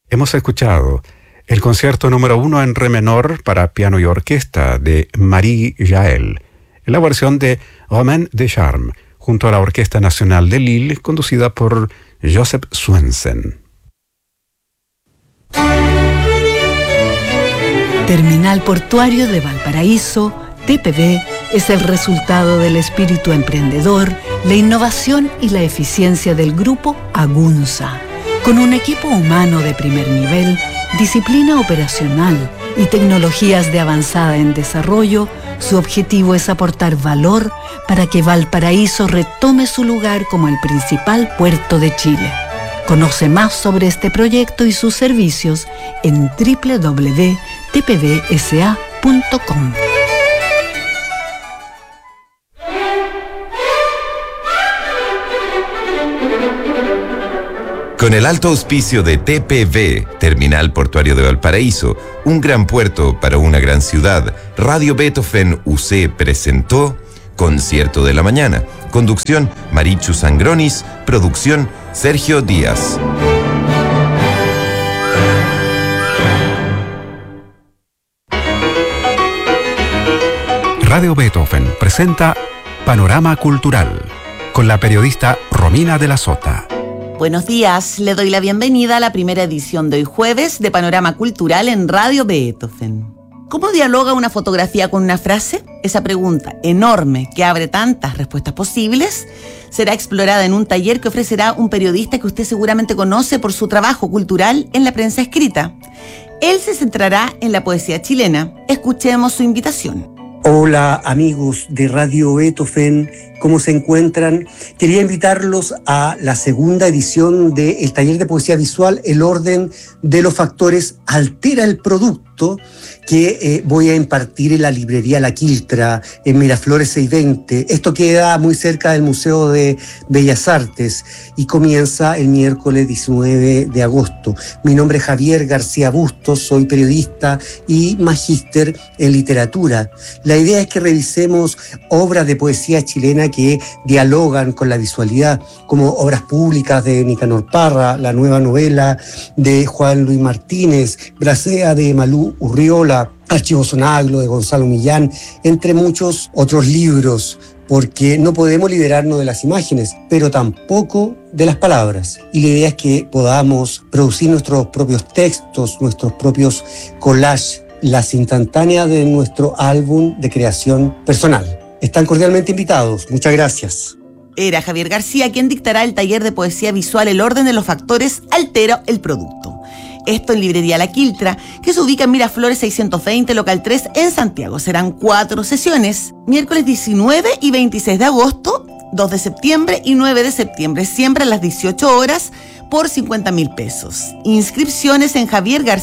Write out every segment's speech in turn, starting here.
Hemos escuchado el concierto número 1 en re menor para piano y orquesta de Marie Jael, en la versión de Romain Deschamps, junto a la Orquesta Nacional de Lille, conducida por Joseph Swensen. Terminal Portuario de Valparaíso, TPV, es el resultado del espíritu emprendedor, la innovación y la eficiencia del grupo Agunza. Con un equipo humano de primer nivel, disciplina operacional y tecnologías de avanzada en desarrollo, su objetivo es aportar valor para que Valparaíso retome su lugar como el principal puerto de Chile. Conoce más sobre este proyecto y sus servicios en www.tpvsa.com. Con el alto auspicio de TPV, Terminal Portuario de Valparaíso, un gran puerto para una gran ciudad, Radio Beethoven UC presentó Concierto de la Mañana. Conducción, Marichu Sangronis. Producción, Sergio Díaz. Radio Beethoven presenta Panorama Cultural, con la periodista Romina de la Sota. Buenos días, le doy la bienvenida a la primera edición de hoy jueves de Panorama Cultural en Radio Beethoven. ¿Cómo dialoga una fotografía con una frase? Esa pregunta enorme que abre tantas respuestas posibles será explorada en un taller que ofrecerá un periodista que usted seguramente conoce por su trabajo cultural en la prensa escrita. Él se centrará en la poesía chilena. Escuchemos su invitación. Hola amigos de Radio Beethoven, ¿cómo se encuentran? Quería invitarlos a la segunda edición del taller de poesía visual, El orden de los factores altera el producto, que voy a impartir en la librería La Quiltra, en Miraflores 620. Esto queda muy cerca del Museo de Bellas Artes y comienza el miércoles 19 de agosto. Mi nombre es Javier García Bustos, soy periodista y magíster en literatura. La idea es que revisemos obras de poesía chilena que dialogan con la visualidad, como obras públicas de Nicanor Parra, la nueva novela de Juan Luis Martínez, Bracea de Malú Urriola, Archivo Sonaglo de Gonzalo Millán, entre muchos otros libros, porque no podemos liberarnos de las imágenes, pero tampoco de las palabras. Y la idea es que podamos producir nuestros propios textos, nuestros propios collages, las instantáneas de nuestro álbum de creación personal. Están cordialmente invitados. Muchas gracias. Era Javier García quien dictará el taller de poesía visual El orden de los factores altera el producto. Esto en Librería La Quiltra, que se ubica en Miraflores 620, local 3, en Santiago. Serán 4 sesiones, miércoles 19 y 26 de agosto, 2 de septiembre y 9 de septiembre, siempre a las 18 horas, por 50.000 pesos. Inscripciones en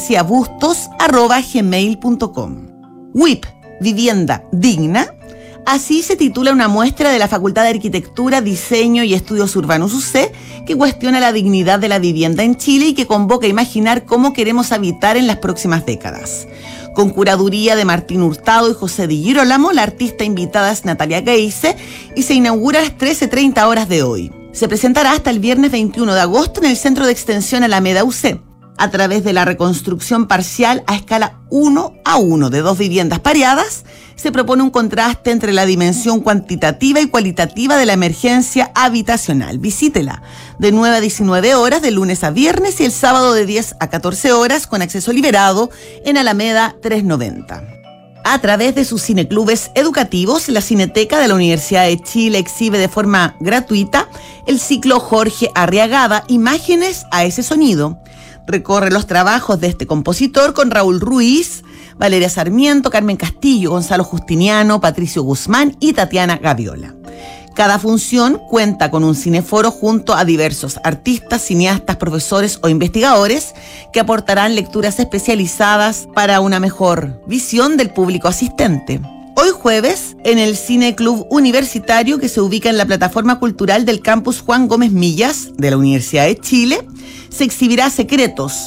javiergarciabustos@gmail.com. WIP, Vivienda Digna. Así se titula una muestra de la Facultad de Arquitectura, Diseño y Estudios Urbanos UC, que cuestiona la dignidad de la vivienda en Chile y que convoca a imaginar cómo queremos habitar en las próximas décadas. Con curaduría de Martín Hurtado y José Di Girolamo, la artista invitada es Natalia Geise y se inaugura a las 13:30 horas de hoy. Se presentará hasta el viernes 21 de agosto en el Centro de Extensión Alameda UC, a través de la reconstrucción parcial a escala 1:1 de 2 viviendas pareadas. Se propone un contraste entre la dimensión cuantitativa y cualitativa de la emergencia habitacional. Visítela de 9 a 19 horas de lunes a viernes y el sábado de 10 a 14 horas con acceso liberado en Alameda 390. A través de sus cineclubes educativos, la Cineteca de la Universidad de Chile exhibe de forma gratuita el ciclo Jorge Arriagada, Imágenes a ese sonido. Recorre los trabajos de este compositor con Raúl Ruiz, Valeria Sarmiento, Carmen Castillo, Gonzalo Justiniano, Patricio Guzmán y Tatiana Gaviola. Cada función cuenta con un cineforo junto a diversos artistas, cineastas, profesores o investigadores que aportarán lecturas especializadas para una mejor visión del público asistente. Hoy jueves, en el Cine Club Universitario, que se ubica en la plataforma cultural del campus Juan Gómez Millas de la Universidad de Chile, se exhibirá Secretos,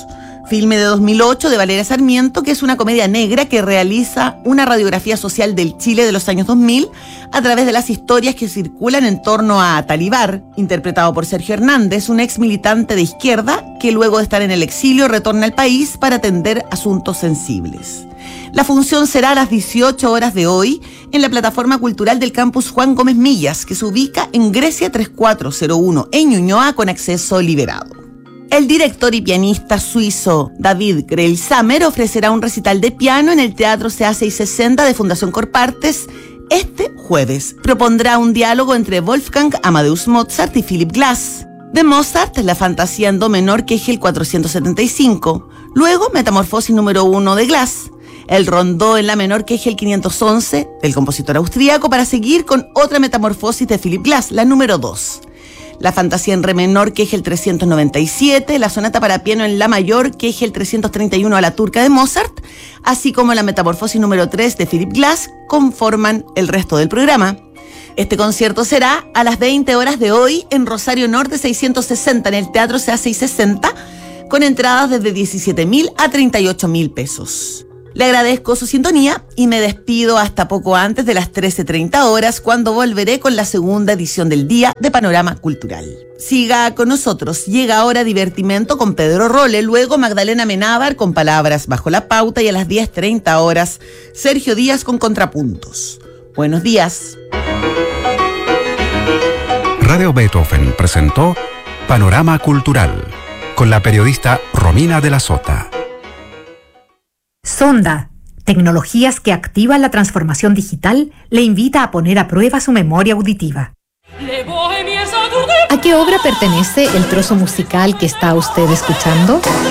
filme de 2008 de Valeria Sarmiento, que es una comedia negra que realiza una radiografía social del Chile de los años 2000 a través de las historias que circulan en torno a Talíbar, interpretado por Sergio Hernández, un ex militante de izquierda que luego de estar en el exilio retorna al país para atender asuntos sensibles. La función será a las 18 horas de hoy en la plataforma cultural del campus Juan Gómez Millas, que se ubica en Grecia 3401 en Ñuñoa con acceso liberado. El director y pianista suizo David Greilsamer ofrecerá un recital de piano en el Teatro CA 660 de Fundación Corpartes este jueves. Propondrá un diálogo entre Wolfgang Amadeus Mozart y Philip Glass. De Mozart, la fantasía en do menor Kegel 475. Luego, Metamorfosis número 1 de Glass. El rondó en la menor Kegel 511 del compositor austríaco, para seguir con otra metamorfosis de Philip Glass, la número 2. La fantasía en re menor Kegel 397, la sonata para piano en la mayor Kegel 331 a la turca de Mozart, así como la metamorfosis número 3 de Philip Glass conforman el resto del programa. Este concierto será a las 20 horas de hoy en Rosario Norte 660 en el Teatro CA 660, con entradas desde 17.000 a 38.000 pesos. Le agradezco su sintonía y me despido hasta poco antes de las 13:30 horas, cuando volveré con la segunda edición del día de Panorama Cultural. Siga con nosotros. Llega ahora Divertimento con Pedro Rolle, luego Magdalena Menábar con Palabras bajo la pauta y a las 10:30 horas Sergio Díaz con Contrapuntos. Buenos días. Radio Beethoven presentó Panorama Cultural con la periodista Romina de la Sota. Sonda, tecnologías que activan la transformación digital, le invita a poner a prueba su memoria auditiva. ¿A qué obra pertenece el trozo musical que está usted escuchando?